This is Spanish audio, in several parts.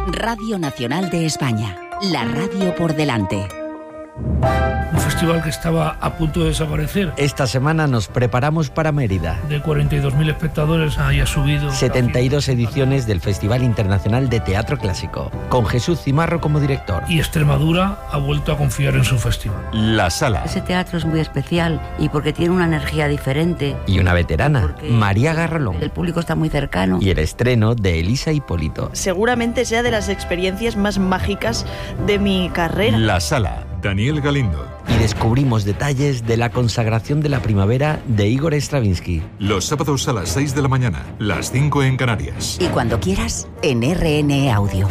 Radio Nacional de España, la radio por delante. Un festival que estaba a punto de desaparecer. Esta semana nos preparamos para Mérida. De 42.000 espectadores haya subido 72 ediciones del Festival Internacional de Teatro Clásico, con Jesús Cimarro como director. Y Extremadura ha vuelto a confiar en su festival. La Sala. Ese teatro es muy especial y porque tiene una energía diferente. Y una veterana, María Garralón. El público está muy cercano. Y el estreno de Elisa Hipólito. Seguramente sea de las experiencias más mágicas de mi carrera. La Sala. Daniel Galindo. Y descubrimos detalles de la consagración de la primavera de Igor Stravinsky. Los sábados a las 6 de la mañana, las 5 en Canarias. Y cuando quieras, en RN Audio.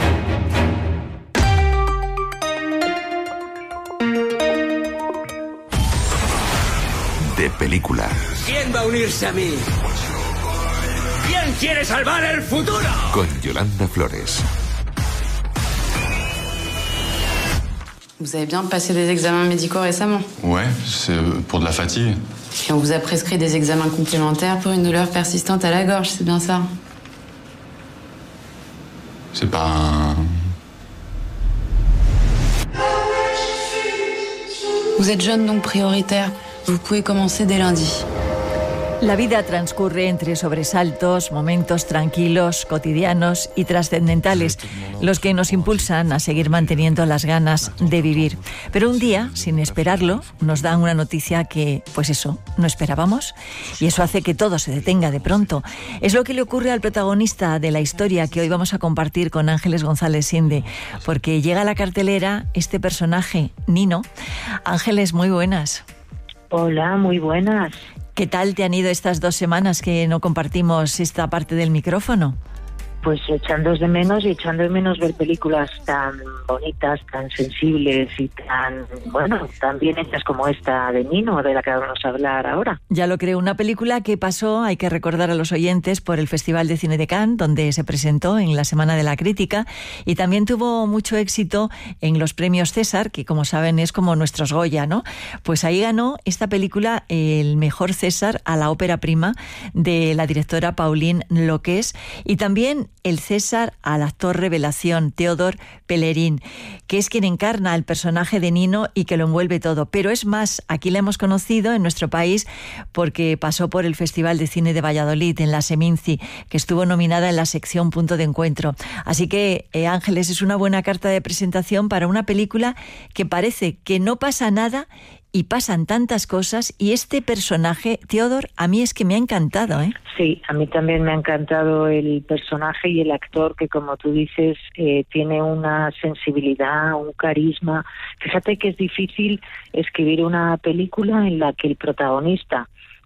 De película. ¿Quién va a unirse a mí? ¿Quién quiere salvar el futuro? Con Yolanda Flores. Vous avez bien passé des examens médicaux récemment? Ouais, c'est pour de la fatigue. Et on vous a prescrit des examens complémentaires pour une douleur persistante à la gorge, c'est bien ça? C'est pas un... Vous êtes jeune donc prioritaire. Vous pouvez commencer dès lundi. La vida transcurre entre sobresaltos, momentos tranquilos, cotidianos y trascendentales, los que nos impulsan a seguir manteniendo las ganas de vivir. Pero un día, sin esperarlo, nos dan una noticia que, pues eso, no esperábamos, y eso hace que todo se detenga de pronto. Es lo que le ocurre al protagonista de la historia que hoy vamos a compartir con Ángeles González Sinde, porque llega a la cartelera este personaje, Nino. Ángeles, muy buenas. Hola, muy buenas. ¿Qué tal te han ido estas 2 semanas que no compartimos esta parte del micrófono? Pues echándoos de menos y echando de menos ver películas tan bonitas, tan sensibles y tan bien hechas como esta de Nino, de la que vamos a hablar ahora. Ya lo creo, una película que pasó, hay que recordar a los oyentes, por el Festival de Cine de Cannes, donde se presentó en la Semana de la Crítica, y también tuvo mucho éxito en los premios César, que como saben es como nuestros Goya, ¿no? Pues ahí ganó esta película el mejor César a la ópera prima de la directora Pauline Loqués, y también el César al actor revelación Théodore Pellerin, que es quien encarna el personaje de Nino y que lo envuelve todo. Pero es más, aquí la hemos conocido en nuestro país porque pasó por el Festival de Cine de Valladolid, en la Seminci, que estuvo nominada en la sección Punto de Encuentro. Así que, Ángeles, es una buena carta de presentación para una película que parece que no pasa nada y pasan tantas cosas, y este personaje, Théodore, a mí es que me ha encantado, ¿eh? Sí, a mí también me ha encantado el personaje y el actor que, como tú dices, tiene una sensibilidad, un carisma. Fíjate que es difícil escribir una película en la que el protagonista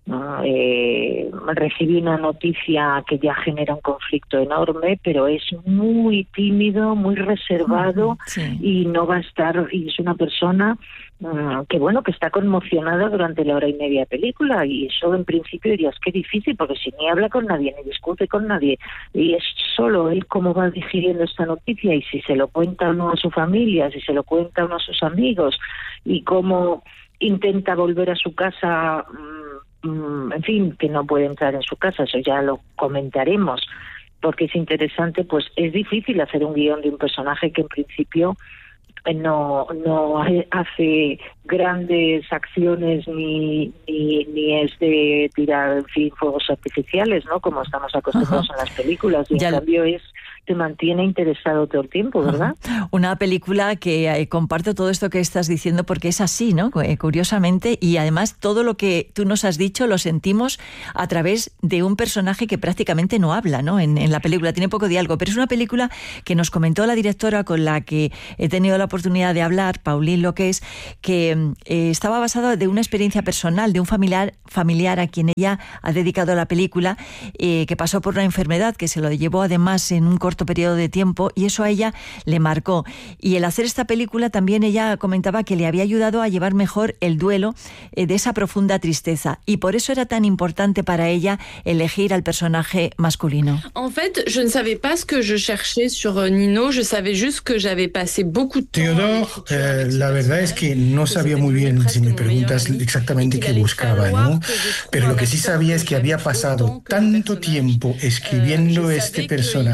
recibe una noticia que ya genera un conflicto enorme, pero es muy tímido, muy reservado, sí. Y no va a estar, y es una persona que está conmocionada durante la hora y media de película, y eso en principio dirías que difícil, porque si ni habla con nadie, ni discute con nadie, y es solo él cómo va digiriendo esta noticia, y si se lo cuenta uno a su familia, si se lo cuenta uno a sus amigos, y cómo intenta volver a su casa, en fin, que no puede entrar en su casa, eso ya lo comentaremos, porque es interesante. Pues es difícil hacer un guión de un personaje que en principio no hace grandes acciones ni es de tirar, en fin, fuegos artificiales, ¿no? Como estamos acostumbrados en las películas, y en cambio te mantiene interesado todo el tiempo, ¿verdad? Una película que comparto todo esto que estás diciendo, porque es así, ¿no? Curiosamente, y además todo lo que tú nos has dicho lo sentimos a través de un personaje que prácticamente no habla, ¿no? En la película, tiene poco diálogo, pero es una película que nos comentó la directora con la que he tenido la oportunidad de hablar, Pauline Loqués, que estaba basada de una experiencia personal de un familiar a quien ella ha dedicado la película, que pasó por una enfermedad que se lo llevó además en un corto periodo de tiempo, y eso a ella le marcó. Y el hacer esta película también ella comentaba que le había ayudado a llevar mejor el duelo de esa profunda tristeza, y por eso era tan importante para ella elegir al personaje masculino. En fait, je ne savais pas ce que je cherchais sur Nino, je savais juste que j'avais passé beaucoup de temps. Teodoro, la verdad es que no sabía muy bien, si me preguntas exactamente qué buscaba, ¿no? Pero lo que sí sabía es que había pasado tanto tiempo escribiendo este personaje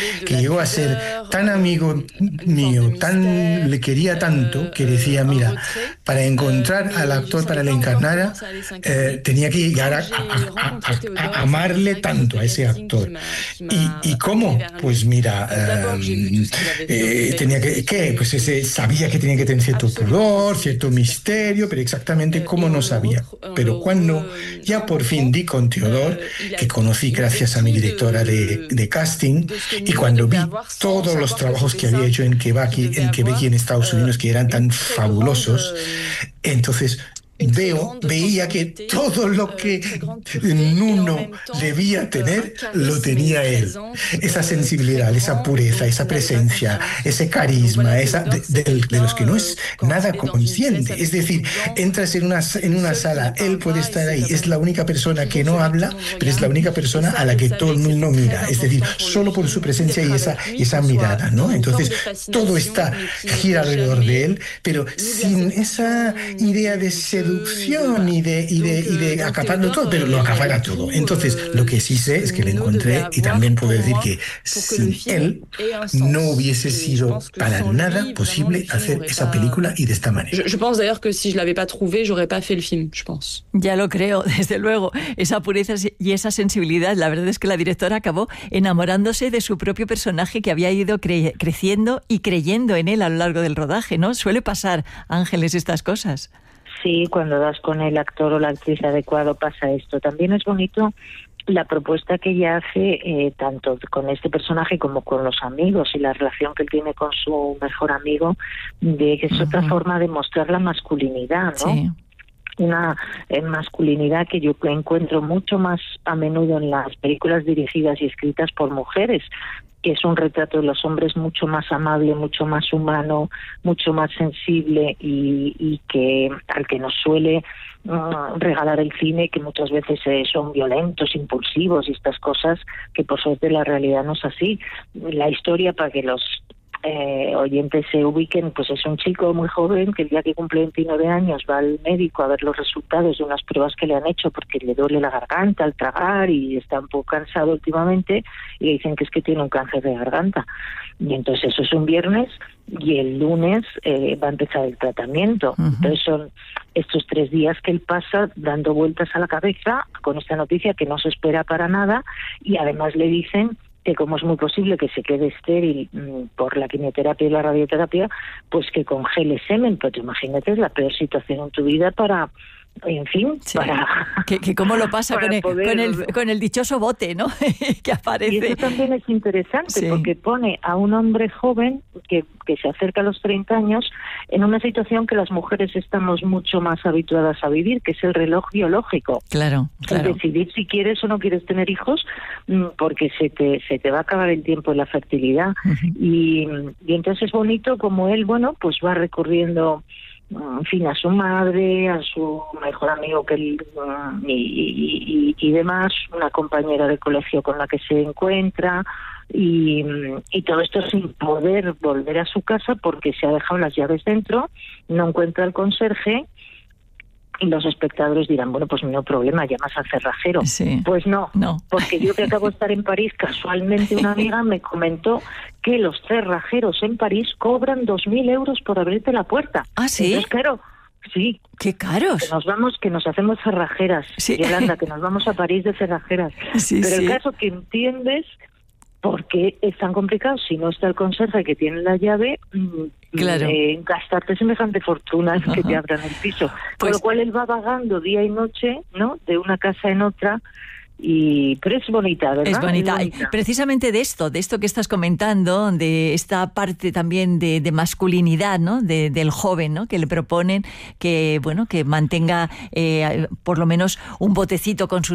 que llegó a ser tan amigo mío, le quería tanto, que decía, mira, para encontrar al actor para que le encarnara, tenía que llegar a amarle tanto a ese actor. ¿Y cómo? Pues mira, tenía que pues sabía que tenía que tener cierto pudor, cierto misterio, pero exactamente cómo no sabía. Pero cuando ya por fin di con Teodor, que conocí gracias a mi directora de casting, y cuando vi todos los trabajos que había hecho en Quebec y en Estados Unidos, que eran tan fabulosos, entonces veía que todo lo que Nuno debía tener, lo tenía él. Esa sensibilidad, esa pureza, esa presencia, ese carisma, de los que no es nada consciente. Es decir, entras en una sala, él puede estar ahí, es la única persona que no habla, pero es la única persona a la que todo el mundo mira. Es decir, solo por su presencia y esa mirada, ¿no? Entonces, todo gira alrededor de él, pero sin esa idea de seducción y de acaparlo todo, pero lo acapara todo. Entonces, lo que sí sé es que le encontré, y también puedo decir que sin él no hubiese sido para nada posible hacer esa película y de esta manera. Je pense d'ailleurs que si je l'avais pas trouvé, j'aurais pas fait le film, je pense. Ya lo creo, desde luego. Esa pureza y esa sensibilidad, la verdad es que la directora acabó enamorándose de su propio personaje, que había ido creciendo y creyendo en él a lo largo del rodaje, ¿no? Suele pasar, Ángeles, estas cosas. Sí, cuando das con el actor o la actriz adecuado pasa esto. También es bonito la propuesta que ella hace, tanto con este personaje como con los amigos, y la relación que él tiene con su mejor amigo, de que es otra forma de mostrar la masculinidad, ¿no? Sí. Una masculinidad que yo encuentro mucho más a menudo en las películas dirigidas y escritas por mujeres, que es un retrato de los hombres mucho más amable, mucho más humano, mucho más sensible, y que al que nos suele regalar el cine, que muchas veces son violentos, impulsivos y estas cosas, que por suerte la realidad no es así. La historia, para que los oyentes se ubiquen, pues es un chico muy joven que el día que cumple 29 años va al médico a ver los resultados de unas pruebas que le han hecho porque le duele la garganta al tragar y está un poco cansado últimamente, y le dicen que es que tiene un cáncer de garganta. Y entonces eso es un viernes, y el lunes va a empezar el tratamiento. Entonces son estos 3 días que él pasa dando vueltas a la cabeza con esta noticia que no se espera para nada, y además le dicen que como es muy posible que se quede estéril por la quimioterapia y la radioterapia, pues que congele semen. Pues imagínate, es la peor situación en tu vida para... En fin, sí. Que cómo lo pasa con el dichoso bote, ¿no? Que aparece. Y eso también es interesante, porque pone a un hombre joven que se acerca a los 30 años en una situación que las mujeres estamos mucho más habituadas a vivir, que es el reloj biológico. Claro. Es decidir si quieres o no quieres tener hijos, porque se te va a acabar el tiempo de la fertilidad. Y entonces es bonito como él, pues va recurriendo, en fin, a su madre, a su mejor amigo que él, y demás, una compañera de colegio con la que se encuentra, y todo esto sin poder volver a su casa porque se ha dejado las llaves dentro, no encuentra al conserje, y los espectadores dirán, pues no problema, llamas al cerrajero. Sí. Pues no, porque yo que acabo de estar en París, casualmente una amiga me comentó que los cerrajeros en París cobran 2.000 euros por abrirte la puerta. ¿Ah, sí? Entonces, claro, sí. ¡Qué caros! Que nos hacemos cerrajeras, sí. Yolanda, que nos vamos a París de cerrajeras. Sí, pero el caso que entiendes por qué es tan complicado, si no está el conserje que tiene la llave, claro, gastarte semejante fortuna que te abran el piso. Con lo cual él va vagando día y noche, ¿no?, de una casa en otra. Pero es bonita, ¿verdad? Es bonita. Precisamente de esto que estás comentando, de esta parte también de masculinidad, ¿no?, del joven, ¿no?, que le proponen que mantenga por lo menos un botecito con sus